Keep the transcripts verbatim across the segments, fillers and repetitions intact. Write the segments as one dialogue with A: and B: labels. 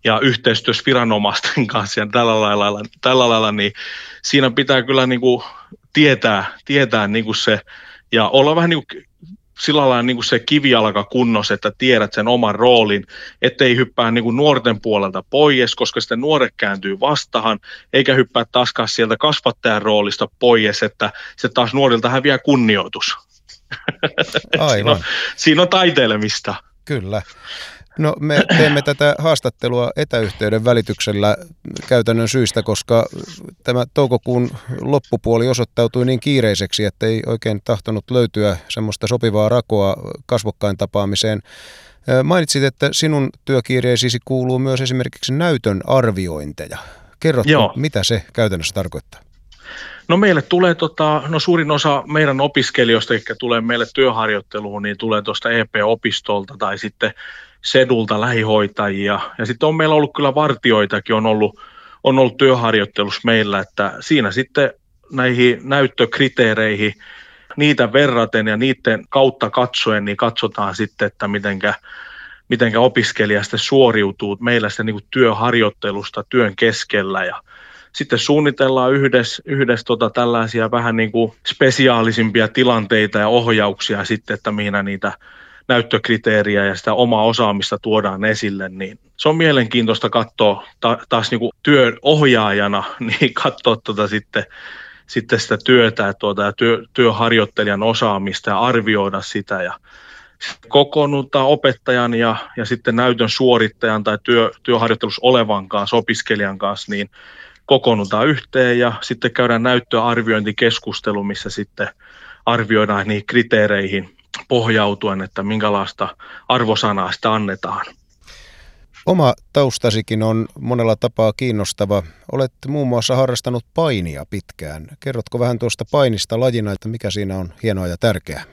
A: ja yhteistyössä viranomaisten kanssa ja tällä lailla, tällä lailla niin siinä pitää kyllä niin kuin tietää, tietää niin kuin se ja olla vähän niin kuin sillä lailla niin kuin se kivijalka kunnossa, että tiedät sen oman roolin, ettei hyppää niin kuin nuorten puolelta pois, koska sitten nuoret kääntyy vastahan, eikä hyppää taaskaan sieltä kasvattajan roolista pois, että se taas nuorilta häviää kunnioitus.
B: Aivan.
A: siinä, on, siinä on taiteilemista.
B: Kyllä. No me teemme tätä haastattelua etäyhteyden välityksellä käytännön syistä, koska tämä toukokuun loppupuoli osoittautui niin kiireiseksi, että ei oikein tahtonut löytyä semmoista sopivaa rakoa kasvokkain tapaamiseen. Mainitsit, että sinun työkiireisiisi kuuluu myös esimerkiksi näytön arviointeja. Kerrotko, Joo. mitä se käytännössä tarkoittaa?
A: No meille tulee, tota, no suurin osa meidän opiskelijoista, jotka tulee meille työharjoitteluun, niin tulee tuosta E P-opistolta tai sitten sedulta lähihoitajia. Ja sitten on meillä ollut kyllä vartioitakin, on ollut, on ollut työharjoittelussa meillä, että siinä sitten näihin näyttökriteereihin, niitä verraten ja niiden kautta katsoen, niin katsotaan sitten, että mitenkä, mitenkä opiskelija sitten suoriutuu meillä sitten niin kuin työharjoittelusta työn keskellä ja sitten suunnitellaan yhdessä, yhdessä tota tällaisia vähän niin kuin spesiaalisimpia tilanteita ja ohjauksia sitten, että mihin niitä näyttökriteeriä ja sitä omaa osaamista tuodaan esille, niin se on mielenkiintoista katsoa ta- taas niin kuin työohjaajana, niin katsoa tuota sitten, sitten sitä työtä ja, tuota, ja työ, työharjoittelijan osaamista ja arvioida sitä ja kokoonnutaan opettajan ja, ja sitten näytön suorittajan tai työ, työharjoittelussa olevan kanssa, opiskelijan kanssa, niin kokoonnutaan yhteen ja sitten käydään näyttöarviointikeskustelu, missä sitten arvioidaan niihin kriteereihin pohjautuen, että minkälaista arvosanaa sitä annetaan.
B: Oma taustasikin on monella tapaa kiinnostava. Olet muun muassa harrastanut painia pitkään. Kerrotko vähän tuosta painista lajina, että mikä siinä on hienoa ja tärkeää?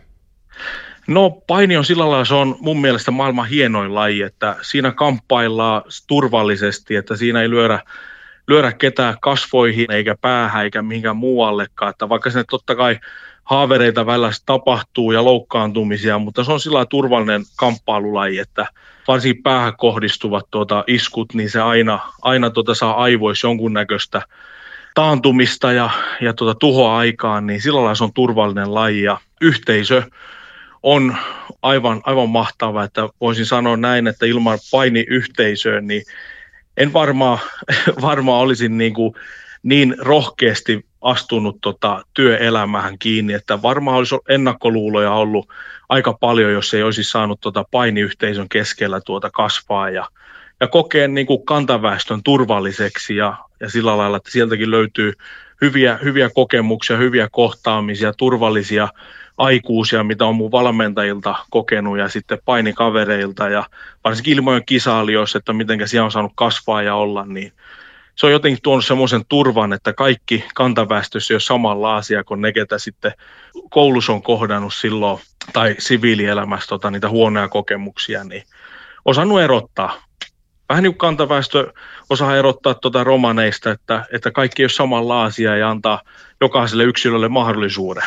A: No paini on sillä lailla, se on mun mielestä maailman hienoin laji, että siinä kamppaillaan turvallisesti, että siinä ei lyödä lyödä ketään kasvoihin eikä päähän eikä mihinkään muuallekaan, että vaikka sinne totta kai haavereita välillä tapahtuu ja loukkaantumisia, mutta se on sillä turvallinen kamppailulaji, että varsinkin päähän kohdistuvat tuota iskut, niin se aina, aina tuota saa aivoissa jonkunnäköistä taantumista ja, ja tuota tuhoa aikaan, niin sillä lailla se on turvallinen laji ja yhteisö on aivan, aivan mahtava, että voisin sanoa näin, että ilman painiyhteisöä, niin en varmaan varmaan olisin niin, kuin niin rohkeasti astunut tota työelämään kiinni, että varmaan olisi ennakkoluuloja ollut aika paljon, jos ei olisi saanut tota painiyhteisön keskellä tuota kasvaa ja, ja kokea niin kuin kantaväestön turvalliseksi ja, ja sillä lailla, että sieltäkin löytyy hyviä, hyviä kokemuksia, hyviä kohtaamisia, turvallisia aikuisia, mitä on mun valmentajilta kokenut ja sitten painikavereilta ja varsinkin ilmojen kisailijoissa, että miten siellä on saanut kasvaa ja olla, niin se on jotenkin tuonut semmoisen turvan, että kaikki kantaväestössä ei ole samalla asia kuin ne, ketä sitten koulussa on kohdannut silloin tai siviilielämässä tota, niitä huonoja kokemuksia, niin osannut erottaa. Vähän niin kuin kantaväestö osaa erottaa tuota romaneista, että, että kaikki ei ole samalla asia ja antaa jokaiselle yksilölle mahdollisuuden.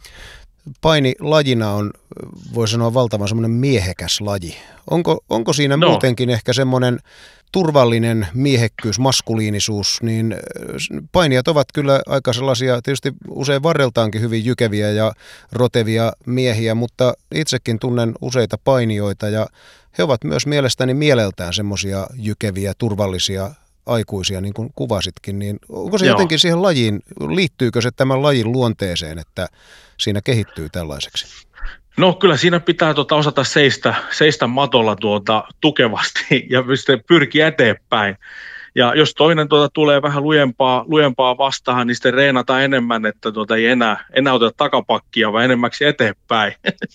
B: Paini lajina on, voi sanoa, valtavan semmoinen miehekäs laji. Onko, onko siinä no. muutenkin ehkä semmoinen turvallinen miehekkyys, maskuliinisuus, niin painijat ovat kyllä aika sellaisia, tietysti usein varreltaankin hyvin jykeviä ja rotevia miehiä, mutta itsekin tunnen useita painijoita ja he ovat myös mielestäni mieleltään semmoisia jykeviä, turvallisia aikuisia, niin kuin kuvasitkin, niin onko se Joo. jotenkin siihen lajiin, liittyykö se tämän lajin luonteeseen, että siinä kehittyy tällaiseksi?
A: No kyllä siinä pitää tuota osata seistä, seistä matolla tuota tukevasti ja pyrkiä eteenpäin. Ja jos toinen tuota tulee vähän lujempaa, lujempaa vastaan, niin sitten reenataan enemmän, että tuota ei enää, enää oteta takapakkia, vaan enemmäksi eteenpäin.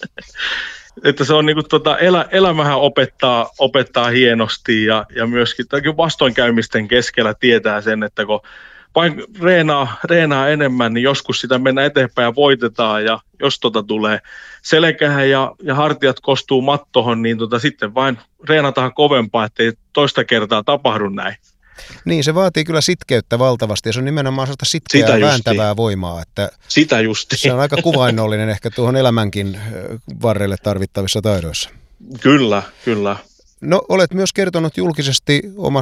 A: Että se on niin kuin tuota, elä, elämähän opettaa, opettaa hienosti ja, ja myöskin vastoinkäymisten keskellä tietää sen, että kun vain reenaa, reenaa enemmän, niin joskus sitä mennään eteenpäin ja voitetaan ja jos tota tulee selkähän ja, ja hartiat kostuu mattohon, niin tota sitten vain reenataan kovempaa, ettei toista kertaa tapahdu näin.
B: Niin, se vaatii kyllä sitkeyttä valtavasti ja se on nimenomaan sellaista sitkeää sitä vääntävää justiin. Voimaa. Että
A: sitä justiin.
B: Se on aika kuvainnollinen ehkä tuohon elämänkin varrelle tarvittavissa taidoissa.
A: Kyllä, kyllä.
B: No olet myös kertonut julkisesti omasta